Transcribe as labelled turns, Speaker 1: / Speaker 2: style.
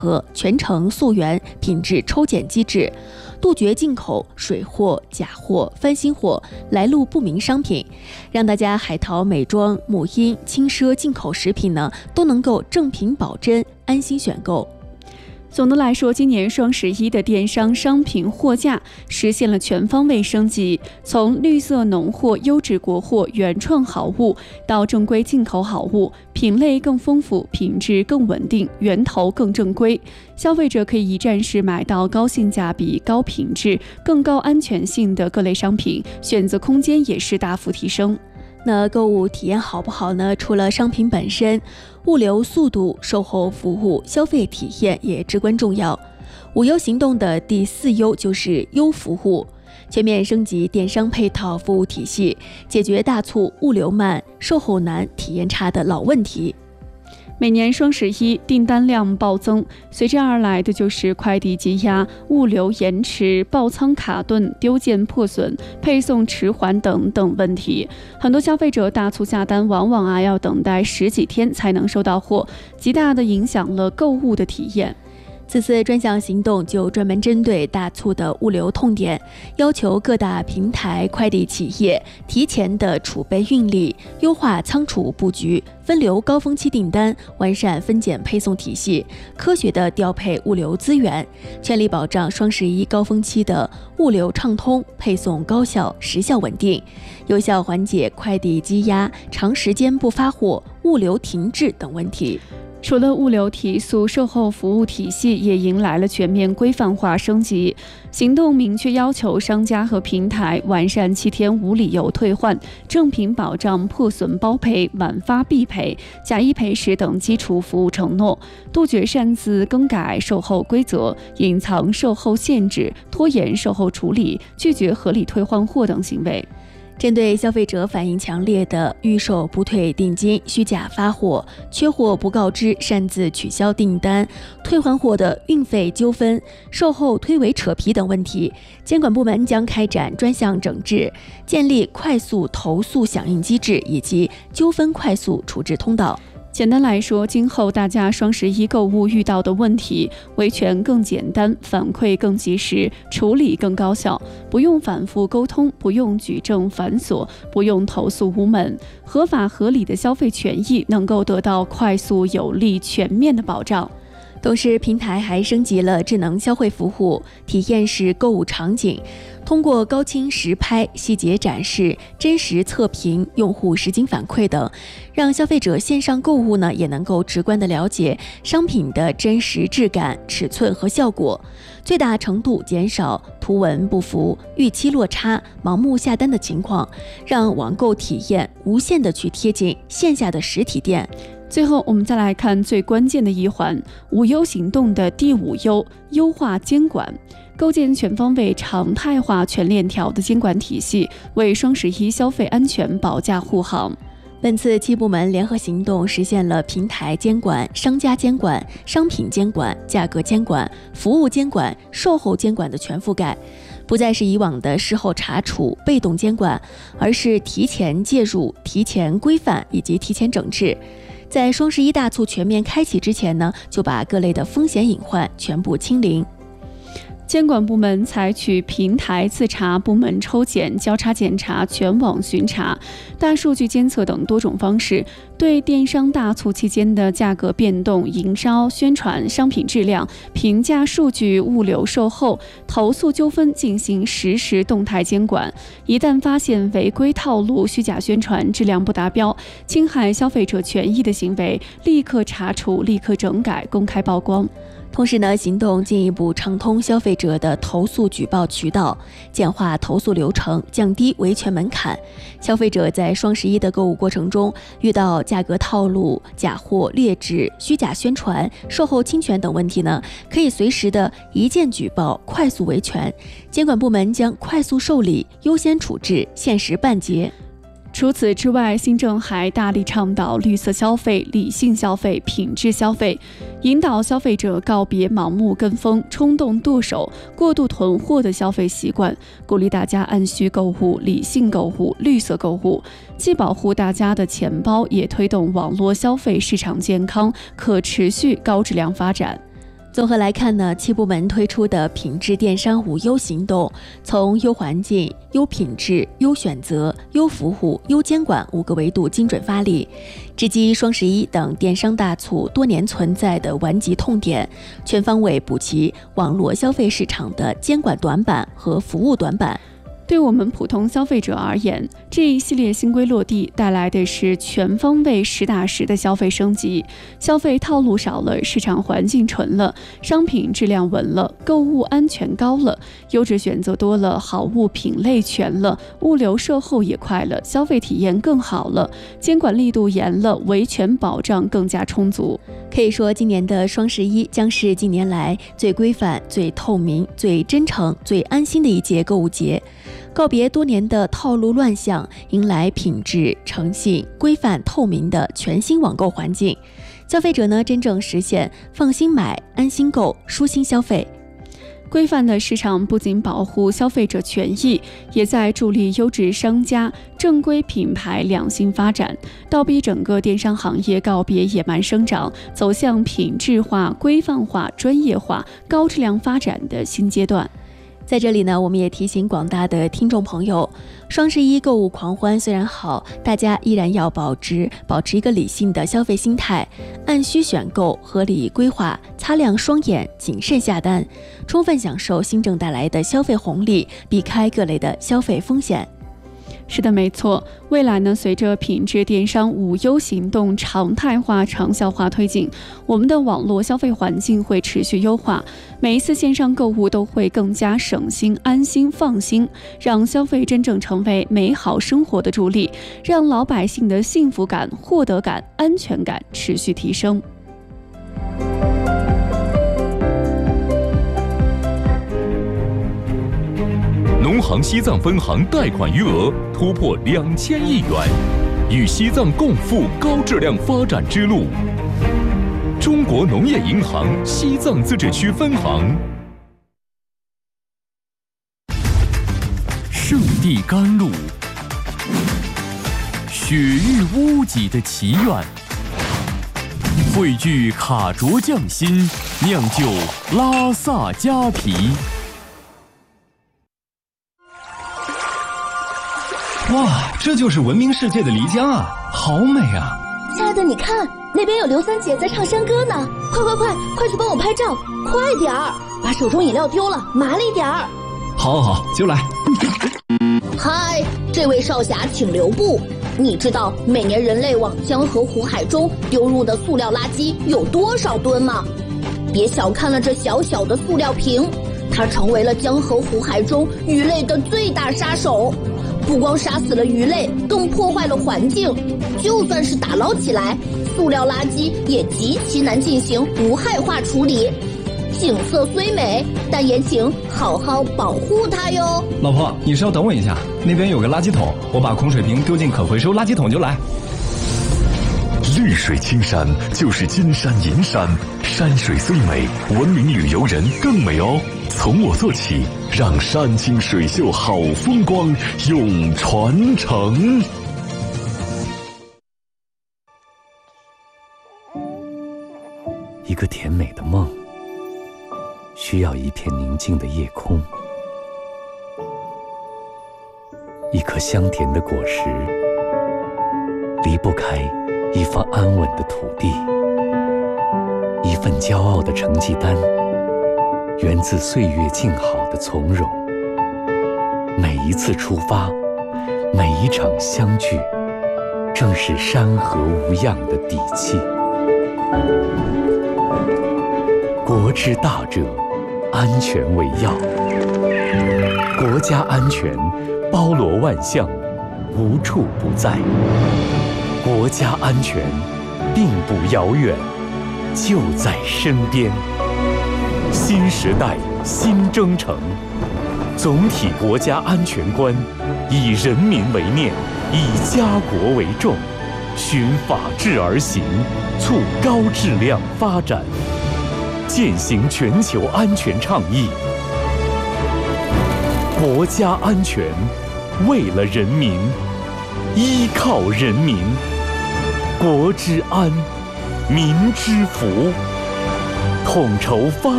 Speaker 1: 和全程溯源品质抽检机制，杜绝进口水货、假货、翻新货、来路不明商品，让大家海淘美妆、母婴、轻奢进口食品呢都能够正品保真，安心选购。
Speaker 2: 总的来说，今年双11的电商商品货架实现了全方位升级，从绿色农货、优质国货、原创好物到正规进口好物，品类更丰富，品质更稳定，源头更正规。消费者可以一站式买到高性价比、高品质、更高安全性的各类商品，选择空间也是大幅提升。
Speaker 1: 那购物体验好不好呢？除了商品本身，物流速度、售后服务、消费体验也至关重要。5优行动的第4优就是优服务，全面升级电商配套服务体系，解决大促、物流慢、售后难、体验差的老问题。
Speaker 2: 每年双11订单量暴增，随之而来的就是快递积压、物流延迟、爆仓卡顿、丢件破损、配送迟缓等等问题。很多消费者大促下单，往往要等待10几天才能收到货，极大的影响了购物的体验。
Speaker 1: 此次专项行动就专门针对大促的物流痛点，要求各大平台快递企业提前的储备运力，优化仓储布局，分流高峰期订单，完善分拣配送体系，科学的调配物流资源，全力保障双11高峰期的物流畅通、配送高效、时效稳定，有效缓解快递积压、长时间不发货、物流停滞等问题。
Speaker 2: 除了物流提速，售后服务体系也迎来了全面规范化升级。行动明确要求商家和平台完善7天无理由退换、正品保障、破损包赔、晚发必赔、假一赔十等基础服务承诺，杜绝擅自更改售后规则、隐藏售后限制、拖延售后处理、拒绝合理退换货等行为。
Speaker 1: 针对消费者反应强烈的预售不退定金、虚假发货、缺货不告知、擅自取消订单、退还货的运费纠纷、售后推诿扯皮等问题，监管部门将开展专项整治，建立快速投诉响应机制以及纠纷快速处置通道。
Speaker 2: 简单来说，今后大家双11购物遇到的问题，维权更简单，反馈更及时，处理更高效，不用反复沟通，不用举证繁琐，不用投诉无门，合法合理的消费权益能够得到快速有力全面的保障。
Speaker 1: 同时，平台还升级了智能消费服务、体验式购物场景，通过高清实拍、细节展示、真实测评、用户实景反馈等，让消费者线上购物呢也能够直观的了解商品的真实质感、尺寸和效果，最大程度减少图文不符、预期落差、盲目下单的情况，让网购体验无限的去贴近线下的实体店。
Speaker 2: 最后，我们再来看最关键的一环，5优行动的第5优，优化监管，构建全方位、常态化、全链条的监管体系，为双11消费安全保驾护航。
Speaker 1: 本次7部门联合行动实现了平台监管、商家监管、商品监管、价格监管、服务监管、售后监管的全覆盖，不再是以往的事后查处、被动监管，而是提前介入、提前规范以及提前整治。在双11大促全面开启之前呢，就把各类的风险隐患全部清零。
Speaker 2: 监管部门采取平台自查、部门抽检、交叉检查、全网巡查、大数据监测等多种方式，对电商大促期间的价格变动、营销宣传、商品质量、评价数据、物流售后、投诉纠纷进行实时动态监管。一旦发现违规套路、虚假宣传、质量不达标、侵害消费者权益的行为，立刻查处、立刻整改、公开曝光。
Speaker 1: 同时呢，行动进一步畅通消费者的投诉举报渠道，简化投诉流程，降低维权门槛。消费者在双11的购物过程中遇到价格套路、假货、劣质、虚假宣传、售后侵权等问题呢，可以随时的一键举报，快速维权。监管部门将快速受理、优先处置、限时办结。
Speaker 2: 除此之外，新政还大力倡导绿色消费、理性消费、品质消费，引导消费者告别盲目跟风、冲动剁手、过度囤货的消费习惯，鼓励大家按需购物、理性购物、绿色购物，既保护大家的钱包，也推动网络消费市场健康、可持续、高质量发展。
Speaker 1: 综合来看呢，7部门推出的品质电商5优行动，从优环境、优品质、优选择、优服务、优监管5个维度精准发力，直击双11等电商大促多年存在的顽疾痛点，全方位补齐网络消费市场的监管短板和服务短板。
Speaker 2: 对我们普通消费者而言，这一系列新规落地带来的是全方位实打实的消费升级，消费套路少了，市场环境纯了，商品质量稳了，购物安全高了，优质选择多了，好物品类全了，物流售后也快了，消费体验更好了，监管力度严了，维权保障更加充足。
Speaker 1: 可以说，今年的双11将是近年来最规范、最透明、最真诚、最安心的一届购物节。告别多年的套路乱象，迎来品质、诚信、规范、透明的全新网购环境。消费者呢，真正实现放心买、安心购、舒心消费。
Speaker 2: 规范的市场不仅保护消费者权益，也在助力优质商家、正规品牌良性发展，倒逼整个电商行业告别野蛮生长，走向品质化、规范化、专业化、高质量发展的新阶段。
Speaker 1: 在这里呢，我们也提醒广大的听众朋友，双11购物狂欢虽然好，大家依然要保持一个理性的消费心态，按需选购，合理规划，擦亮双眼，谨慎下单，充分享受新政带来的消费红利，避开各类的消费风险。
Speaker 2: 是的，没错。未来呢，随着品质电商5优行动常态化、长效化推进，我们的网络消费环境会持续优化，每一次线上购物都会更加省心、安心、放心，让消费真正成为美好生活的助力，让老百姓的幸福感、获得感、安全感持续提升。
Speaker 3: 农行西藏分行贷款余额突破2000亿元，与西藏共赴高质量发展之路。中国农业银行西藏自治区分行。圣地甘露，雪域屋脊的祈愿，汇聚卡卓匠心，酿就拉萨佳啤。
Speaker 4: 哇，这就是闻名世界的漓江啊，好美啊！
Speaker 5: 亲爱的，你看那边有刘三姐在唱山歌呢，快去帮我拍照，快点儿，把手中饮料丢了，麻利点儿。
Speaker 4: 好，就来。
Speaker 5: 嗨，这位少侠请留步。你知道每年人类往江河湖海中丢入的塑料垃圾有多少吨吗？别小看了这小小的塑料瓶，它成为了江河湖海中鱼类的最大杀手。不光杀死了鱼类，更破坏了环境。就算是打捞起来，塑料垃圾也极其难进行无害化处理。景色虽美，但也请好好保护它哟。
Speaker 4: 老婆，你稍等我一下，那边有个垃圾桶，我把空水瓶丢进可回收垃圾桶就来。
Speaker 3: 绿水青山就是金山银山，山水虽美，文明旅游人更美哦。从我做起，让山清水秀好风光永传承。
Speaker 6: 一个甜美的梦，需要一片宁静的夜空，一颗香甜的果实，离不开一方安稳的土地，一份骄傲的成绩单，源自岁月静好的从容。每一次出发，每一场相聚，正是山河无恙的底气。国之大者，安全为要。国家安全包罗万象，无处不在。国家安全并不遥远，就在身边。新时代新征程，总体国家安全观以人民为念，以家国为重，循法治而行，促高质量发展，践行全球安全倡议。国家安全为了人民，依靠人民，国之安，民之福。 统筹发